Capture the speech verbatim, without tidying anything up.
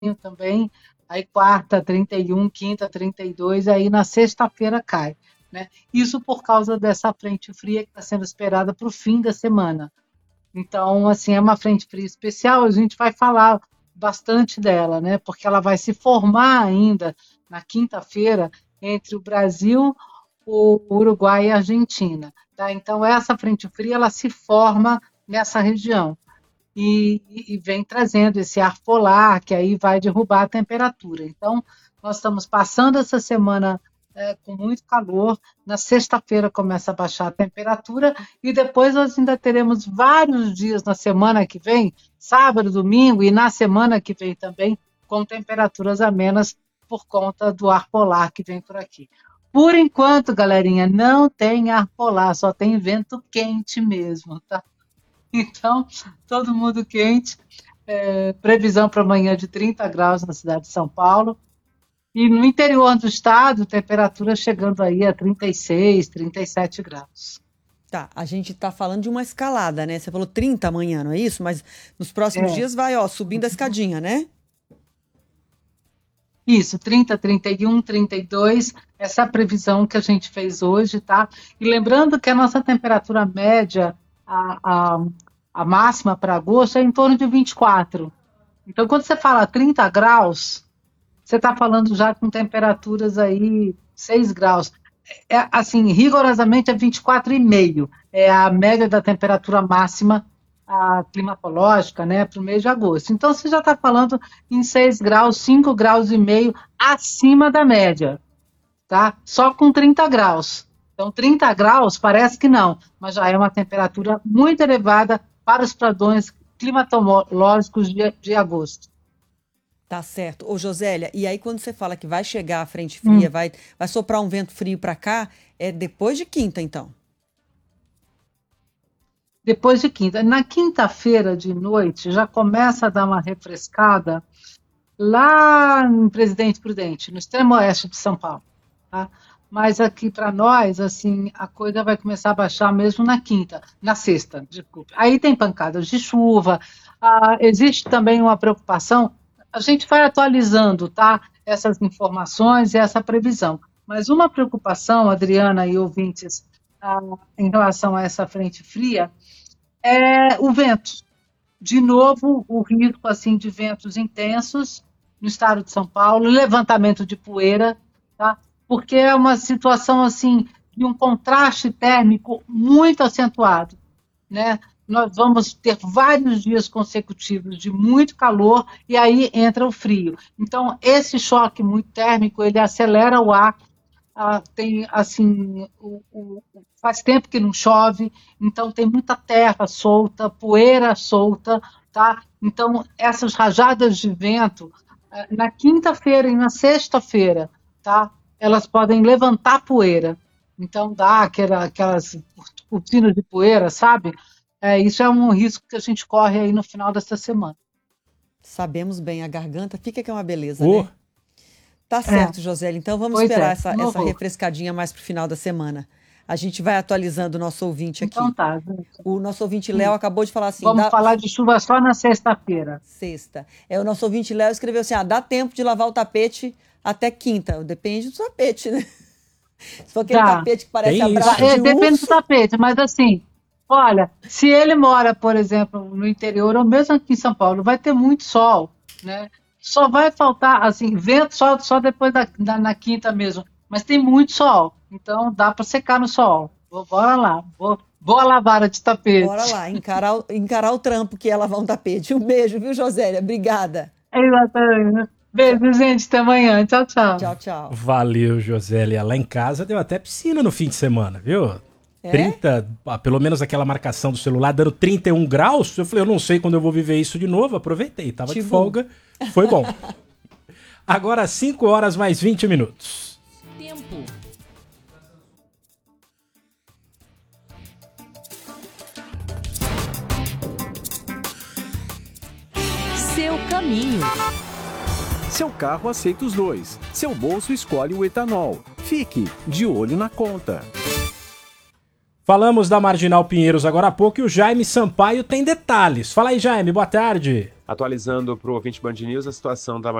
também, aí quarta trinta e um, quinta trinta e dois, aí na sexta-feira cai, né? Isso por causa dessa frente fria que está sendo esperada para o fim da semana. Então, assim, é uma frente fria especial, a gente vai falar bastante dela, né? Porque ela vai se formar ainda na quinta-feira entre o Brasil, o Uruguai e a Argentina, tá? Então, essa frente fria, ela se forma nessa região e, e vem trazendo esse ar polar, que aí vai derrubar a temperatura. Então, nós estamos passando essa semana é, com muito calor. Na sexta-feira começa a baixar a temperatura e depois nós ainda teremos vários dias na semana que vem, sábado, domingo e na semana que vem também, com temperaturas amenas por conta do ar polar que vem por aqui. Por enquanto, galerinha, não tem ar polar, só tem vento quente mesmo, tá? Então, todo mundo quente. É, previsão para amanhã de trinta graus na cidade de São Paulo. E no interior do estado, temperatura chegando aí a trinta e seis, trinta e sete graus. Tá, a gente tá falando de uma escalada, né? Você falou trinta amanhã, não é isso? Mas nos próximos É. dias vai, ó, subindo a escadinha, né? Isso, trinta, trinta e um, trinta e dois, essa é a previsão que a gente fez hoje, tá? E lembrando que a nossa temperatura média, a, a, a máxima para agosto é em torno de vinte e quatro. Então, quando você fala trinta graus, você está falando já com temperaturas aí seis graus. É, assim, rigorosamente é vinte e quatro vírgula cinco. É a média da temperatura máxima a climatológica, né, para o mês de agosto. Então, você já está falando em seis graus, cinco graus e meio acima da média, tá? Só com trinta graus. Então, trinta graus parece que não, mas já é uma temperatura muito elevada para os padrões climatológicos de, de agosto. Tá certo. Ô, Josélia, e aí quando você fala que vai chegar a frente fria, Hum. vai, vai soprar um vento frio para cá, é depois de quinta, então? Depois de quinta. Na quinta-feira de noite já começa a dar uma refrescada lá em Presidente Prudente, no extremo oeste de São Paulo, tá? Mas aqui para nós, assim, a coisa vai começar a baixar mesmo na quinta, na sexta, desculpe. Aí tem pancadas de chuva, ah, existe também uma preocupação, a gente vai atualizando, tá? Essas informações e essa previsão. Mas uma preocupação, Adriana e ouvintes, ah, em relação a essa frente fria, é o vento. De novo, o risco assim, de ventos intensos no estado de São Paulo, levantamento de poeira, tá? Porque é uma situação assim, de um contraste térmico muito acentuado, né? Nós vamos ter vários dias consecutivos de muito calor e aí entra o frio. Então, esse choque muito térmico, ele acelera o ar. Ah, tem assim, o, o, faz tempo que não chove, então tem muita terra solta, poeira solta, tá? Então essas rajadas de vento ah, na quinta-feira e na sexta-feira, tá? Elas podem levantar poeira, então dá aquela, aquelas cortinas de poeira, sabe? É, isso é um risco que a gente corre aí no final dessa semana. Sabemos bem, a garganta fica que é uma beleza, Oh, né? Tá certo, Josélia. Então vamos Pois esperar é, essa, não essa vou. refrescadinha mais pro final da semana. A gente vai atualizando o nosso ouvinte Então aqui. tá, gente. O nosso ouvinte Léo acabou de falar assim, Vamos dá falar de chuva só na sexta-feira. sexta. É, o nosso ouvinte Léo escreveu assim, ah, dá tempo de lavar o tapete até quinta. Depende do tapete, né? Se for aquele Dá. tapete que parece Tem abraço isso. É, de depende urso, do tapete, mas assim, olha, se ele mora, por exemplo, no interior, ou mesmo aqui em São Paulo, vai ter muito sol, né? Só vai faltar, assim, vento só, só depois da, da- na quinta mesmo, mas tem muito sol, então dá para secar no sol. Vou- Bora lá, vou, boa lavada de bora tapete. lá, encarar, o- encarar o trampo que é lavar um tapete. Um beijo, viu, Josélia? Obrigada. Exatamente. Tchau, Beijo, gente, até amanhã. Tchau, tchau. tchau, tchau. valeu, Josélia. Lá em casa deu até piscina no fim de semana, viu? É? trinta, ah, pelo menos aquela marcação do celular dando trinta e um graus. Eu falei, eu não sei quando eu vou viver isso de novo. Aproveitei, tava de Tipo. folga, foi bom. Agora cinco horas mais vinte minutos. Tempo. Seu caminho. Seu carro aceita os dois. Seu bolso escolhe o etanol. Fique de olho na conta. Falamos da Marginal Pinheiros agora há pouco e o Jaime Sampaio tem detalhes. Fala aí, Jaime, boa tarde. Atualizando para o ouvinte Band News a situação da